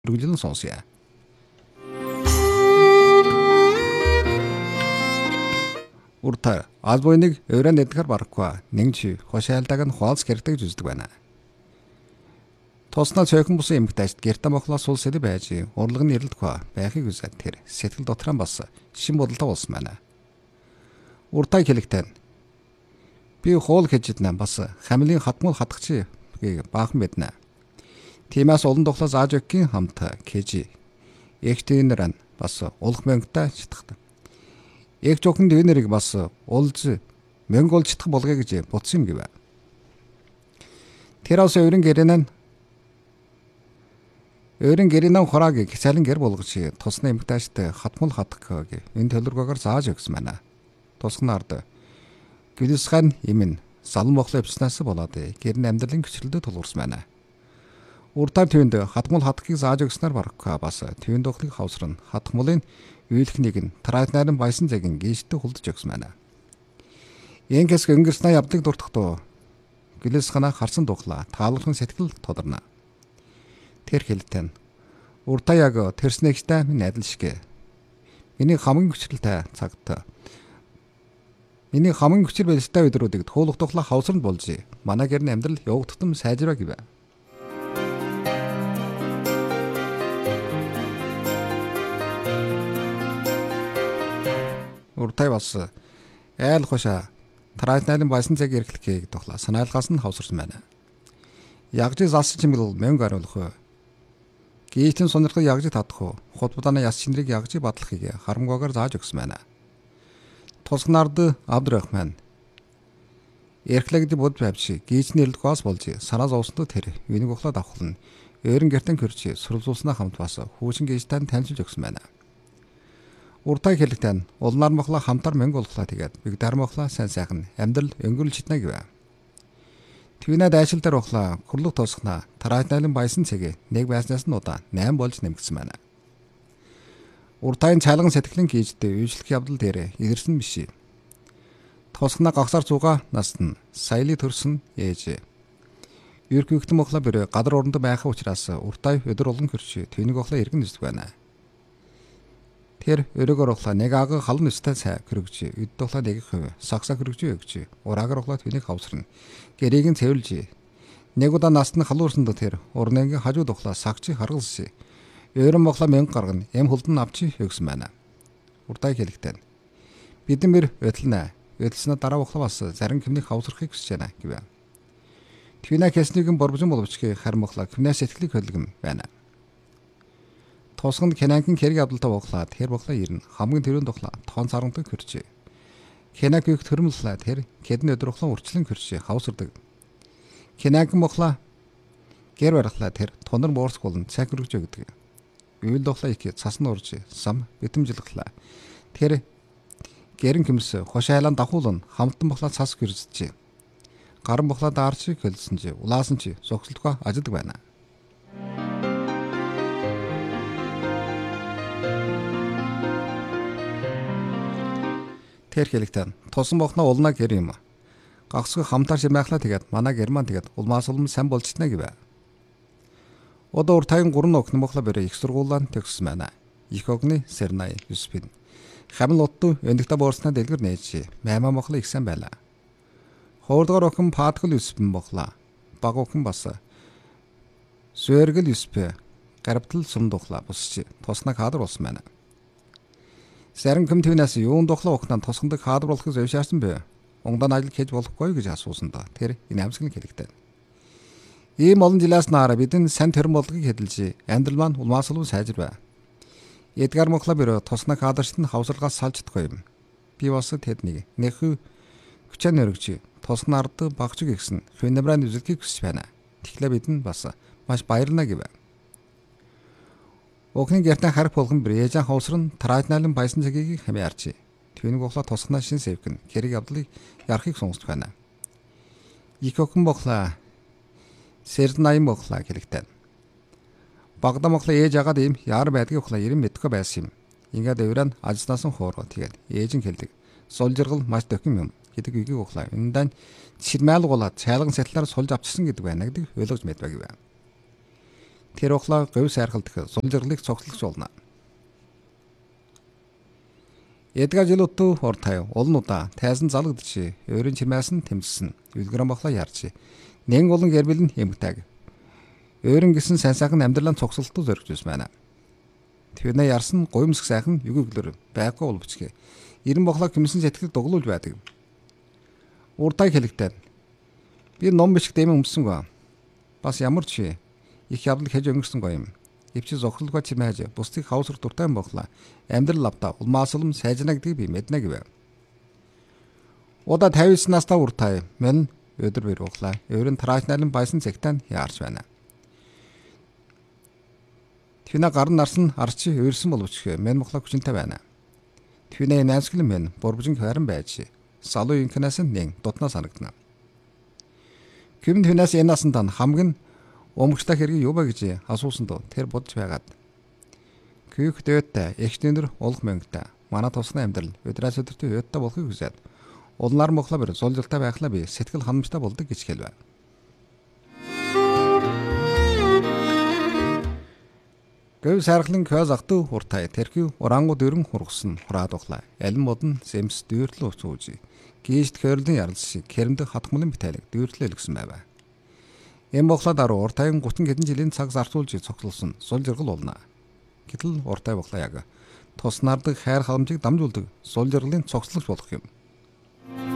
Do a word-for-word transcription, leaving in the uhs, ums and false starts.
үргэлжлэн сонсъё. Уртаа албойныг өрөөнд эдгэр барахгүй нэгж хошаалдаг нь хуалц гэрдэг жүздэг байна. Тосноо цойхон бусан эмгтээчд гэртэ мохлоо сул сэдэ байж урлаг нь ирэлдэхгүй байхыг үзээд тэр сэтгэл дотроо бас шин бодолтой болсон байна. Уртаа хэлэгтэн би хоол хийж иднэ бас хамлын хатмал хатгч гийг баахан мэднэ. Тиймээс олон тухлаа зааж өгөхийн хамт кэж эгтэнэрэн бас улах мөнгөтэй читгад. Эг жохин дэнэрийг бас улж мөнгө олж читгах болгоё гэж бодсон юм гэвэ. Тэрээс өөрийн гэрэнэн өөрийн гэрэнэн хурааг гисалин гэр болгож тусны эмгтээчтэй хатмал хатгах гэ энэ төлөвлөгөөгөр зааж өгсөн байна. Тусгнаард гүлсгэн имэн салан мохлоо өвчнээс болоод гэрн амьдралын гүчлэлд тулгуурсан байна. Уртаа төвөнд хатмал хатгахыг зааж өгснээр барахгүй бас төвөнд ухлыг хавсран хатмалын үйлхнийг нь траатнарын баясан цагийн гişтэй хулдж өгсөн байна. Энгэс өнгөрснөө явдлыг дуртахдоо гүлсгэнаа харсан духлаа таалахын сэтгэл тодорно. Тэр хэлтэн уртаа яг тэрснэгтэй минь адил шиг. Миний хамгийн хүчлэлтэй цагт Миний хамгийн хүчээр байлстай өдрүүдийг туулах тухлаа хавсранд болж манай гэрн амьдрал явах тутам сайжраа гэвэ. Уртай бас айл хоша траатнарын баясан цаг эрхлэхийг тухлаа санаалгаас нь хавсарсан байна. Ягж залс чимгэл мөнгө аруулах. Гейтэн сонирхол ягж татах уу? Хотбудана яс шинрийг ягж бадлахыг харамгаагаар зааж өгсөн байна. Тусгнаард Абдрахман эрхлэгд бод байвши гийчний нэрлэхээс болж санаа зовсонд тэр үнийг ухлаад авахлан өөрөн гертэн хөрчи сурвалжуулснаа хамт бас хүүшин гийчтэн танилцуулж өгсөн байна. Уртаа хэлэгтэн улнаар мохлоо хамтар мөнгө олглаа тэгээд биг дармохлоо сайн сайхан амьдрал өнгөрүүлж читнэ гэвэ. Твинэ дайшил дээр ухлаа хурлаг тосгнаа тараатнайлан баясан цэгээ нэг байснаас нь удаа найм болж нэмгдсэн байна. Уртайн цалган сэтгэлийн гийжтэй үйлчлэх явдал дээр илэрсэн биш. Тосгнаа гагсаар зугаа насн саяли төрсөн ээж. Юркүхтэн мохлоо бэр гадар оронд байхаа учраас уртай өдөр олон хөрч тэнийг охлоо иргэн үздэг байна. Тэр өрөөгөр ухлаа нэг ага халан өстэй цай хөрөгч эд тухлаа нэг хувь сагсаа хөрөгч өгч ураагаар ухлаа тэнийг хавсрна. Гэрийг нь цэвэрлж нэг удаа насны халуурсанд тэр урнгийн хажууд ухлаа сагчи харгалсан. Өөрөн мохлоо мянга гаргана эм хулдан авчи өгсөн байна. Уртай хэлэгтэн бидэн мэр өдлөнэ. Өдлснө дараа ухлаа бас зарим хэмнэх хавсрахыг хүсэж байна гэвэ. Твинэ хэснийг борбожин боловч харин мохлоо хэмнээс сэтгэлийг хөдөлгөн байна. Тосгонд Кенангийн хэрэг явдалтай бохлаа тэр бохлоо ирнэ. Хамгийн төрөнд тухлаа тоон сарантай хөрчээ. Кенаг их төрмөллаа тэр кэдэн өдөр ухлаа урчлан хөрчээ хавсардаг. Кенаг бохлаа гэр барахлаа тэр тунар боорск болон цаг хөргөж өгдөг. Үйл дохлаа их цасны урж сам битэмжилглаа. Тэр гэрэн хэмс хошаалан давхуулан хамтан бохлаа цас гэржжээ. Гаран бохлаа даарч хөлсөн чи улаасан чи зогсолтгоо ажидаг байна. Тэр хэлэгтэн тусан бохноо улнаа гэр юм. Гагсгүй хамтар шимэхлаа тэгээд манай герман тэгээд улмаас улам сайн болчихно гэвэ. Одоо уртайн гурван огны мохлоо бэрэ их сургуулаан төгссөн байна. Их огны Сернай Юспин. Хамл отту өндөгтө боорснаа дэлгэр нээж маймаа мохлоо их сайн байлаа. Хоордгоор охин Паткл Юспин мохлоо. Баг охин бас Сүргэл Юспэ гаравтал сумдухлаа бусч тосноо кадр болсон байна. Зарим комитетнээс юун дохлоо охноо тосгонд кадр болохыг зөвшөөрсөн бэ? Унгдан ажил хийж болохгүй гэж асуусан да. Тэр энэ амсгал хэлэгтэй. Ийм олон жилээс наараа бидэн сайн төрөн болгыг хэдэлж амьдрал маань улмаас улам сайжирвэ. Эдгар мохлоо бэр тосноо кадрт нь хавсаргаас салждаггүй юм. Би бас тэднийг нэх хүчээр нөргөж тосноо ард багчиг гисэн фенебран үзэлхийг хүсэж байна. Тэгэхээр бид нь бас маш баярлна гэвэ. Охны гэртэн харих болгон брэжэн хавсран траатнайлан баясан цагийг хэмээ арчи. Түүнийг ухлаа тосгнаа шин сэвгэн хэрэг явдлыг ярахыг сонсдог байна. Их охин бохлаа Сернай мохлаа хэлэгтэн. Багада мохлаа ээж агаад ийм яар байдгийг ухлаа ирэн мэдхгүй байсан юм. Ингээд өврэн ажснаас нь хоороо тэгээд ээж нь хэлдэг. Сул жиргал маш дохим юм гэдэг үгийг ухлаа. Энэдэн чирмайлгуулаад цайлган сэтэлээр сулж авчирсан гэдэг байна гэдэг ойлгож мэдвэ гэвэ. Тэр ухлаа говь сайрхалдах сулжирлыг цогцлогч болно. Эдгээр жилүүтүү уртай олнуудаа тайзан залгадчих. Өөрийн чимээс нь тэмцсэн. Үлгэрэн бахла ярч. Нэн олон гэрбэл нь эмгтэг. Өөрийн гисэн сайн сайхан амьдралын цогцолтод зоригжсэн байна. Түүнээ ярсан гоёмсг сайхан югөглөр байхгүй улбчгээ. Ирэн бахла гимсэн сэтгэл дуглуулж байдаг. Уртай хэлэгтэй. Би ном бичиг дэмэн өмсөнгөө. Бас ямар ч их явдал хийж өнгөрсөн гоё юм. Ивчи зохирлогоо чимээж бусдыг хавсар дуртай бохла амьдрал лавта улмаасулм сайжна гэдгийг би мэднэ гэв. Удаа тавьсан настаа уртай мен өдөр бэр бохла өөрийн траашналын байсан цагтаа яарч байна. Тэвнэ гарын нарсан арчи өөрсөн боловч мен бохла хүчинтэй байна. Тэвнэ найсгал мен борбожин харин байж салуу инкнаас нэг дутнаа санагдана. Ким тэвнээс энасан дан хамгийн өмгчтэй хэрэг юу ба гэж асуусан доо тэр бодож байгаад күйх дэвтэ эхнэр улах мэнгтэ манай тусны амьдрал өдрөөс өдөртөө өөдтэй болохыг хүсээд улнаар мохлоо бэр сулжилтаа байхлаа би сэтгэл ханамжтай болдог гэж хэлвэ. Гэв сархлын көз ахту уртай тэрхүү урангууд өрн хургсан хураад ухлаа алин модон сэмс дүүртлөө уцууж гişт хөрлөн яралш кэрэндэ хатгмлын битэлэг дүүртлээ илгсэн байв. Эм бохла даруу уртайг гутан хэдэн жилийн цаг зарцуулж цогцолсон сул жиргэл болно. Гэтэл уртай бохла яг тус нардаг хайр халамжийг дамжуулдаг сул жиргэлийн цогцлогч болох юм.